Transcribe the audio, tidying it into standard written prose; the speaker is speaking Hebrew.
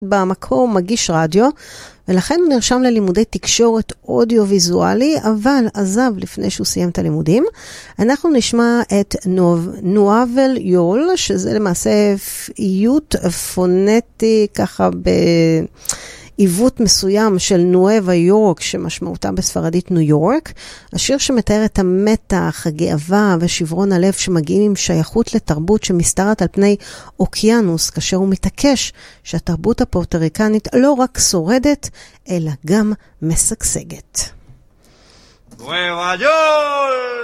במקור מגיש רדיו, ולכן הוא נרשם ללימודי תקשורת אודיו-ויזואלי, אבל עזב לפני שהוא סיים את הלימודים. אנחנו נשמע את נואבל יול, שזה למעשה איות פונטי, ככה בעיוות מסוים של נואבה יורק, שמשמעותה בספרדית ניו יורק. השיר שמתאר את המתח, הגאווה ושברון הלב שמגיעים עם שייכות לתרבות שמסתרת על פני אוקיינוס, כאשר הוא מתעקש שהתרבות הפורטוריקנית לא רק שורדת, אלא גם משגשגת.